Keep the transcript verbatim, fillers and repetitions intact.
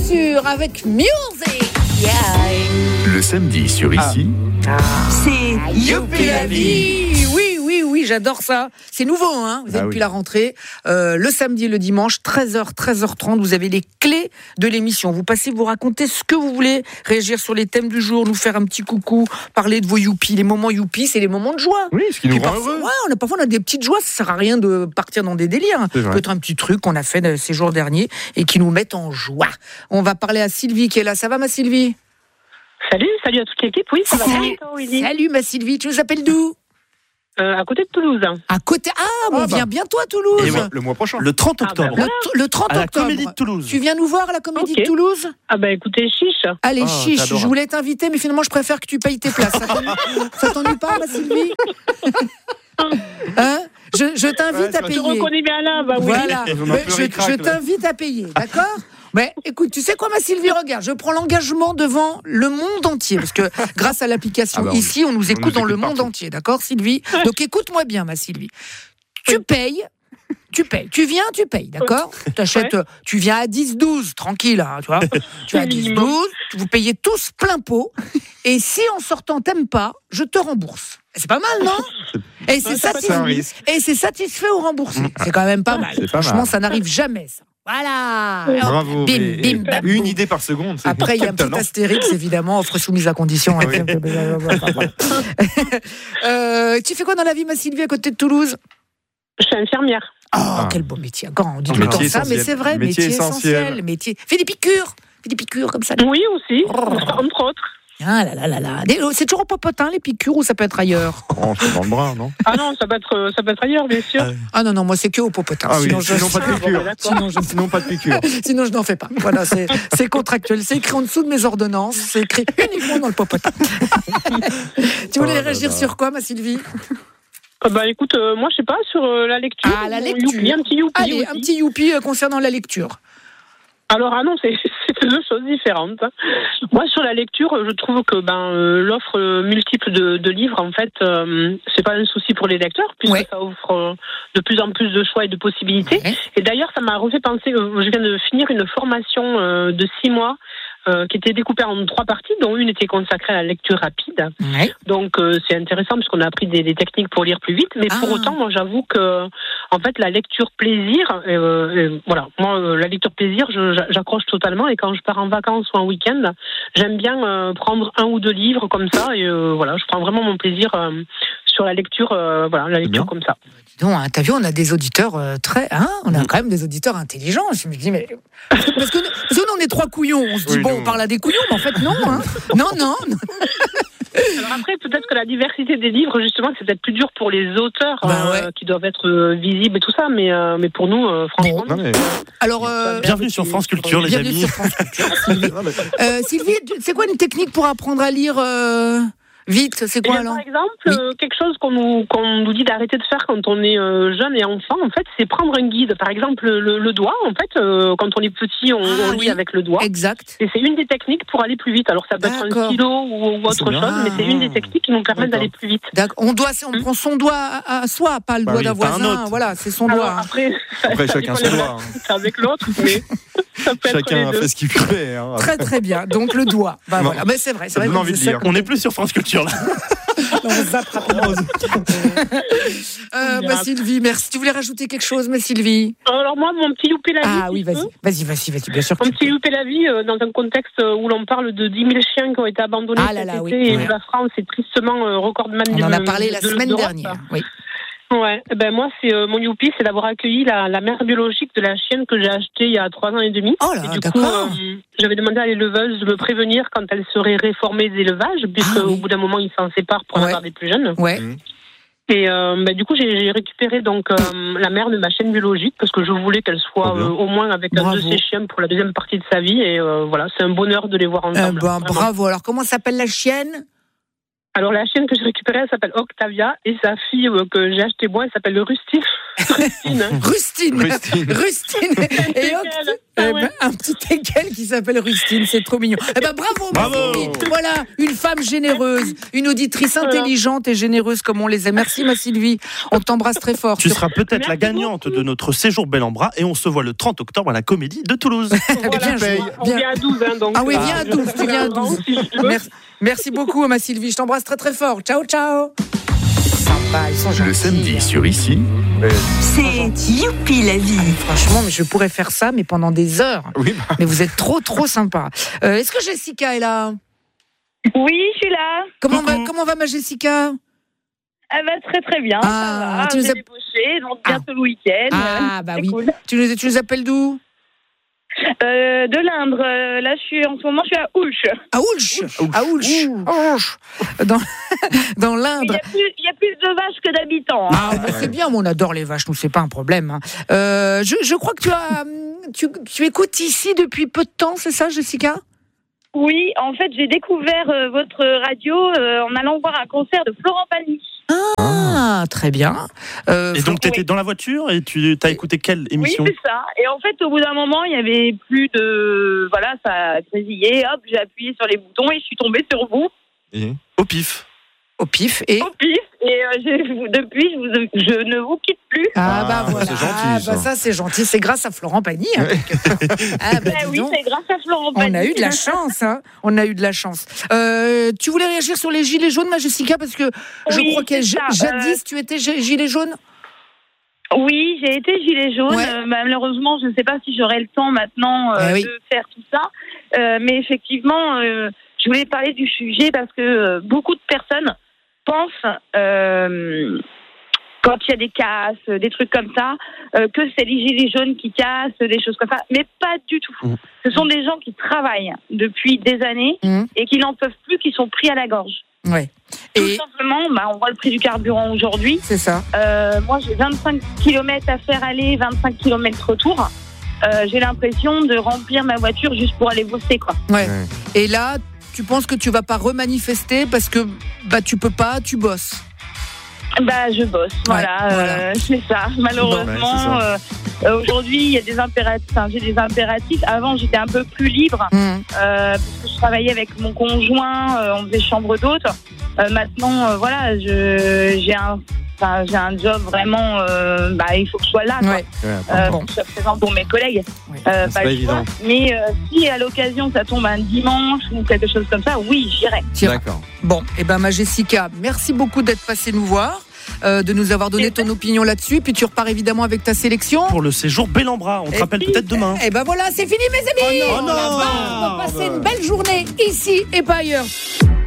sûr, avec Music. Yeah. Le samedi sur Ici, Ah. C'est Youpi la vie. Oui, oui, oui, j'adore ça. C'est nouveau, hein. Vous êtes Ah depuis oui. la rentrée. Euh, le samedi et le dimanche, treize heures, treize heures trente, vous avez les clés de l'émission. Vous passez, vous racontez ce que vous voulez, réagir sur les thèmes du jour, nous faire un petit coucou, parler de vos youpi. Les moments youpi, c'est les moments de joie. oui, ce qui nous Puis rend parfois, heureux. ouais, on a, parfois on a des petites joies, ça sert à rien de partir dans des délires. C'est vrai. Peut-être un petit truc qu'on a fait euh, ces jours derniers et qui nous met en joie. On va parler à Sylvie qui est là. Ça va, ma Sylvie? Salut, salut à toute l'équipe. Oui, ça va bien, et toi, Willy ? Salut, ma Sylvie. Tu nous appelles d'où? Euh, à côté de Toulouse. À côté. Ah, mais on Ah, bah. vient bientôt à Toulouse. Et le mois prochain. Le trente Ah, bah, octobre. Le, t- le trente à la octobre. Comédie de Toulouse. Tu viens nous voir à la Comédie Ok. de Toulouse? Ah bah écoutez, chiche. Allez, Ah, chiche, t'adores. je voulais t'inviter, mais finalement, je préfère que tu payes tes places. Ça t'ennuie, ça t'ennuie pas, ma Sylvie? Hein? Je, je t'invite Ouais, à tu Tu payer. reconnais bien là, bah oui. Voilà. Ils ont un Mais peu je, ric-rac, je là. t'invite à payer, d'accord? Mais écoute, tu sais quoi, ma Sylvie, regarde, je prends l'engagement devant le monde entier, parce que grâce à l'application Ah bah, on- ici, on nous on écoute nous dans le écoute monde partout. entier, d'accord, Sylvie? Donc écoute-moi bien, ma Sylvie. Tu payes, tu payes, tu viens, tu payes, d'accord? T'achètes, Ouais. tu viens à dix douze, tranquille, hein, tu vois? Tu vas à dix douze, vous payez tous plein pot, et si en sortant t'aimes pas, je te rembourse. C'est pas mal, non? Et c'est c'est pas- C'est un satisfait, risque. et c'est satisfait ou remboursé. C'est quand même pas mal. C'est pas Franchement, mal. ça n'arrive jamais, ça. Voilà. Bravo. Bim, mais- bim, bam, Une boum. idée par seconde. c'est Après, il y a un quel petit talent. astérix, évidemment, offre soumise à condition. Oui. Euh, tu fais quoi dans la vie, ma Sylvie, à côté de Toulouse? Je suis infirmière. Oh, Ah. quel beau métier. Quand on dit tout Métier le temps ça, mais essentiel. c'est vrai, Métier métier, essentiel. essentiel. Métier. Fais des piqûres. Fais des piqûres comme ça. Oui aussi, Oh. entre autres. Ah là là là là. Des- C'est toujours au popotin, les piqûres, ou ça peut être ailleurs? Oh, c'est dans le bras, non? Ah non, ça peut être, ça peut être ailleurs, bien sûr. Ah, Ah non, non, moi, c'est que au popotin. Ah oui, sinon, je... sinon pas de Ah, bon, piqûre. bah, d'accord. sinon, je... Sinon pas de piqûre. sinon, je n'en fais pas. Voilà, c'est c'est contractuel. C'est écrit en dessous de mes ordonnances. C'est écrit uniquement dans le popotin. Tu voulais Oh là réagir là. sur quoi, ma Sylvie? Ah bah écoute, euh, moi je sais pas, sur euh, la lecture. Ah, la ou lecture. youpi, un petit youpi Allez, aussi. un petit youpi euh, concernant la lecture. Alors ah non, c'est c'est deux choses différentes. Moi sur la lecture, je trouve que ben euh, l'offre euh, multiple de, de livres en fait, euh, c'est pas un souci pour les lecteurs puisque Ouais. ça offre euh, de plus en plus de choix et de possibilités. Ouais. Et d'ailleurs, ça m'a refait penser. euh, je viens de finir une formation euh, de six mois. Euh, qui était découpée en trois parties, dont une était consacrée à la lecture rapide. Ouais. Donc euh, c'est intéressant parce qu'on a appris des, des techniques pour lire plus vite, mais pour Ah. autant, moi j'avoue que en fait la lecture plaisir, euh, euh, voilà, moi euh, la lecture plaisir, je- j'a- j'accroche totalement et quand je pars en vacances ou en week-end, j'aime bien euh, prendre un ou deux livres comme ça et euh, voilà, je prends vraiment mon plaisir euh, sur la lecture, euh, voilà, la lecture bien. comme ça. Non, hein, t'as vu, on a des auditeurs euh, très, hein, on a quand même des auditeurs intelligents. Je me dis, mais parce que, parce que nous, parce que nous, on est trois couillons. On se dit Oui, bon, nous. on parle à des couillons, mais en fait non, hein. non, non, non. Alors après, peut-être que la diversité des livres, justement, c'est peut-être plus dur pour les auteurs Bah euh, ouais. qui doivent être euh, visibles et tout ça, mais euh, mais pour nous, euh, franchement. Non, mais... Alors, euh, Bienvenue sur France Culture, les bienvenue amis. sur France Culture, Sylvie. non, mais- Euh, Sylvie, c'est quoi une technique pour apprendre à lire euh, vite? C'est Eh quoi bien, alors? par exemple, Oui. euh, quelque chose qu'on nous, qu'on nous dit d'arrêter de faire quand on est euh, jeune et enfant, en fait, c'est prendre un guide. Par exemple, le, le doigt, en fait, euh, quand on est petit, on, Ah, on lit oui. avec le doigt. Exact. Et c'est une des techniques pour aller plus vite. Alors, ça peut être D'accord. un stylo ou, ou autre C'est bien. chose, mais c'est une des techniques qui nous permettent D'accord. d'aller plus vite. D'accord. On doit, on Hmm. prend son doigt à, à soi, pas le Bah doigt oui, d'un pas un voisin. autre. Voilà, c'est son Alors, doigt. hein. après, Après, ça chacun dépend son des doigt. hein. c'est avec l'autre, mais ça peut être les Chacun deux. fait ce qu'il fait. hein. Très très bien. Donc le doigt. Bah, Non. voilà. Mais c'est vrai, c'est Ça vrai. donne qu'on envie de disait lire. ça. On n'est plus sur France Culture là. On zappe rapidement. Euh, bah, Sylvie, merci. Tu voulais rajouter quelque chose, mais Sylvie? Alors, moi, mon petit loupé la vie. Ah si oui, je vas-y, peux. vas-y, vas-y, vas-y, bien sûr que Un tu petit peux. loupé la vie euh, dans un contexte où l'on parle de dix mille chiens qui ont été abandonnés Ah là cet là, oui. été et Ouais. où la France est tristement euh, recordman On du- en a parlé la de- semaine d'Europe. dernière. Oui. Ouais, eh ben moi c'est euh, mon youpi, c'est d'avoir accueilli la, la mère biologique de la chienne que j'ai achetée il y a trois ans et demi. Oh là, et du d'accord. coup, euh, j'avais demandé à l'éleveuse de me prévenir quand elle serait réformée d'élevage, puisque Ah oui. au bout d'un moment ils s'en séparent pour en Ouais. avoir des plus jeunes. Ouais. Et euh, bah, du coup j'ai, j'ai récupéré donc euh, la mère de ma chienne biologique parce que je voulais qu'elle soit Trop bien. euh, au moins avec un Bravo. de ses chiens pour la deuxième partie de sa vie. Et euh, voilà, c'est un bonheur de les voir Euh, ensemble. ben, vraiment. bravo. Alors, comment s'appelle la chienne? Alors la chienne que j'ai récupérée, elle s'appelle Octavia et sa fille euh, que j'ai achetée moi, elle s'appelle Rusty. Rustine. Rustine. Rustine. Rustine. Et Teckel. Octi- Ah eh ouais. ben, un petit teckel qui qui s'appelle Rustine, c'est trop mignon. Eh ben bravo, ma Bravo. Sylvie. Voilà, une femme généreuse, une auditrice intelligente et généreuse comme on les aime. Merci ma Sylvie, on t'embrasse très fort. Tu seras peut-être Merci la gagnante beaucoup. de notre séjour Bel en Bras et on se voit le trente octobre à la Comédie de Toulouse. Voilà, Bien joué. on Bien. vient à douze, hein, donc. Ah oui, euh, viens à douze, tu viens à douze. si je peux. Merci, merci beaucoup ma Sylvie, je t'embrasse très très fort. Ciao ciao. Sympa, ils sont gentils. Le samedi sur Ici, C'est youpi la vie. Franchement, mais je pourrais faire ça, mais pendant des heures. Oui, bah, Mais vous êtes trop trop sympa. Euh, est-ce que Jessica est là? Oui, je suis là. Comment va, Coucou. comment va ma Jessica? Elle va très très bien. Ah, ça va. tu nous J'ai as- débauché, donc bientôt le week-end. Ah, bah C'est oui. cool. Tu nous, tu nous appelles d'où? Euh, de l'Indre. euh, Là, je suis en ce moment, je suis à Ouche. À Oulch. À Oulch. Oulch. Dans, dans Il y l'Indre. a plus, il y a plus de vaches que d'habitants. hein. Ah, bah, c'est bien, mais on adore les vaches, nous, c'est pas un problème. hein. Euh, je, je crois que tu as. hum, Tu, tu écoutes ici depuis peu de temps, c'est ça, Jessica? Oui, en fait, j'ai découvert euh, votre radio euh, en allant voir un concert de Florent Pagny. Ah, très bien. Euh, Et donc, tu étais Oui. dans la voiture et tu as écouté quelle émission? Oui, c'est ça. Et en fait, au bout d'un moment, il y avait plus de... Voilà, ça a grésillé. Hop, j'ai appuyé sur les boutons et je suis tombée sur vous. et- Au pif. au pif. Et. Au pif. Et euh, j'ai- depuis, je, vous- je ne vous quitte plus. Ah, bah Ah, voilà. c'est gentil, Ah, ça. bah, ça, c'est gentil. C'est grâce à Florent Pagny. hein, quelque part. Ah, bah, Eh dis oui, donc. c'est grâce à Florent Pagny. On a eu de la chance, hein. On a eu de la chance. Euh, tu voulais réagir sur les gilets jaunes, ma Jessica, parce que je Oui, crois que c'est ja- ça. jadis tu étais gi- gilet jaune. Oui, j'ai été gilet jaune. Ouais. Euh, malheureusement, je ne sais pas si j'aurai le temps maintenant euh, Eh oui. de faire tout ça. Euh, mais effectivement, euh, je voulais parler du sujet parce que euh, beaucoup de personnes pensent, euh, quand il y a des casses, des trucs comme ça, euh, que c'est les gilets jaunes qui cassent, des choses comme ça. Mais pas du tout. Mmh. Ce sont des gens qui travaillent depuis des années Mmh. et qui n'en peuvent plus, qui sont pris à la gorge. Ouais. Tout Et simplement, bah, on voit le prix du carburant aujourd'hui. c'est ça. Euh, moi, j'ai vingt-cinq kilomètres à faire aller, vingt-cinq kilomètres retour. Euh, j'ai l'impression de remplir ma voiture juste pour aller bosser, quoi. Ouais. Ouais. Et là, tu penses que tu vas pas remanifester parce que bah tu peux pas, tu bosses. Bah, je bosse, voilà, voilà. euh, c'est ça. Malheureusement, Bon, ouais, euh, euh, aujourd'hui, il y a des impératifs. Enfin, j'ai des impératifs. Avant, j'étais un peu plus libre Mmh. euh, parce que je travaillais avec mon conjoint, euh, on faisait chambre d'hôte. Euh, maintenant, euh, voilà, je j'ai un, enfin, j'ai un job vraiment. Euh, bah, il faut que je sois là, quoi. Ouais. Ouais, attends. Euh, Bon. pour que je sois présente pour mes collègues. Ouais. Euh, C'est pas pas le évident. choix. Mais euh, si à l'occasion ça tombe un dimanche ou quelque chose comme ça, oui, j'irai. Tiens. D'accord. Bon, et ben ma Jessica, merci beaucoup d'être passée nous voir, euh, de nous avoir donné ton opinion là-dessus. Puis tu repars évidemment avec ta sélection. Pour le séjour Bel en Bras. On te Et rappelle puis- peut-être demain. Et ben voilà, c'est fini mes amis. Oh non, On va oh non. passer une belle journée ici et pas ailleurs.